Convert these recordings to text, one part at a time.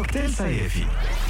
كوكتيل صيفي.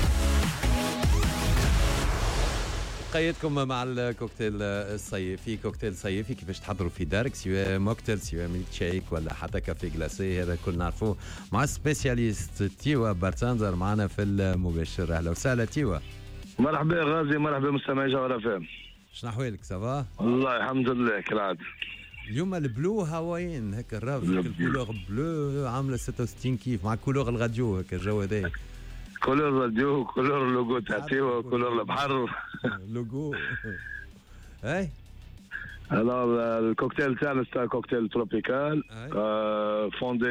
قيدكم مع الكوكتيل الصيفي. كوكتيل صيفي كيفاش تحضروا في دارك، سواء موكتيل سواء ميلك شيك ولا حتى كافي جلاسي، هذا كل نعرفوه مع سبيسياليست تيوا بارتندر معنا في المباشر. اهلا وسهلا تيوا. مرحبا غازي، مرحبا مستمعي جوهر فهم. شنو احوالك؟ سافا؟ والله الحمد لله كالعاده. اليوم البلو هوايين هكا الراف الكولور بلو عامله 66 كيف مع كولور الراديو هكا الجو هذا. كولور راديو، كولور اللوجو تاع تيوا، كولور البحر. لوجو. اي الكوكتيل تاعنا ستار كوكتيل تروبيكال، فوندي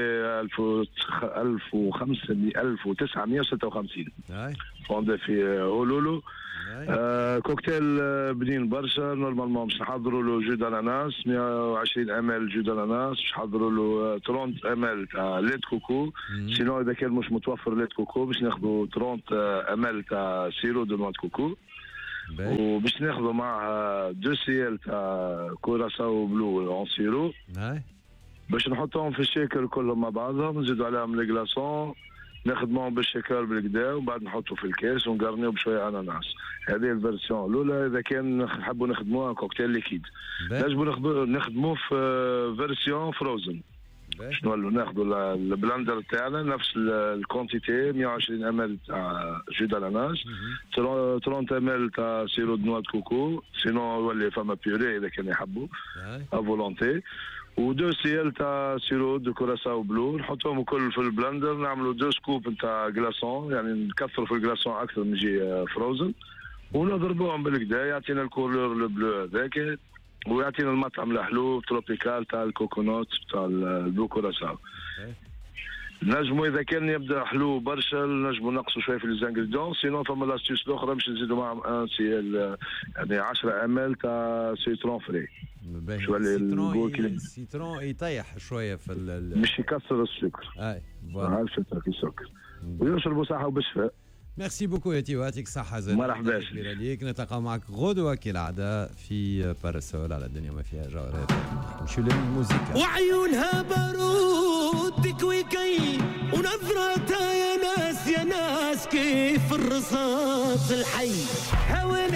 1956. فوندي في هولولو. كوكتيل بنين برشا. نورمالمون باش نحضروا له جو داناناس 120 ام جو داناناس، باش نحضروا له 30 ام تاع ليت كوكو. سينو اذا كان مش متوفر ليت كوكو باش ناخذوا 30 ام تاع سيرو دو نوع كوكو، وباش ناخذوا معها 2 سيال تاع كوراساو بلو اون سيرو، باش نحطوهم في الشيكر كلهم مع بعضهم، نزيدوا عليهم لي غلاسون، نخدموهم بالشيكر بالكدا، وبعد نحطوا في الكاس ونقرنيو بشويه اناناس. هذه الفيرسيون الاولى. اذا كان نحبوا نخدموها كوكتيل ليكيد، نجموا نخدموه في فيرسيون فروزن. شنو ناخذوا البلندر تاعنا نفس الكونتيتي 120 ام تاع جو داناناس، 30 ام تاع سيرو دو نوا كوكو، سينو يولي فما بيوري اذا كان يحبوا افولونتي، و2 سيال تاع سيرو دو كوراساو بلو، نحطوهم الكل في البلندر، نعملوا 2 سكوب نتاع غلاسون، يعني نكثروا في الغلاسون اكثر من يجي فروزن، ونضربوهم بالكدا يعطينا الكولور البلو هذاك، ويعطينا المطعم الحلو تروبيكال تاع الكوكونات تاع البلو كوراساو. نجموا اذا كان يبدا حلو برشا نجموا نقصوا شويه في ليزانغريديون، سينو فما لاستيوس الاخرى باش نزيدوا معهم ان سيال يعني 10 ام تاع سيترون فري. السيترون يطيح شويه في مش يكسر السكر. اي فوالا الفلتر في السكر، ويشربوا صحه وبشفاء. ميرسي بوكو يا تيو، يعطيك الصحة. مرحبا بك. نتلقى معك غدوة كالعادة في باراسول على الدنيا ما فيها جوهرات. نمشيو للموسيقى. وعيونها بارود تكوي كي، ونظرتها يا ناس كيف الرصاص الحي.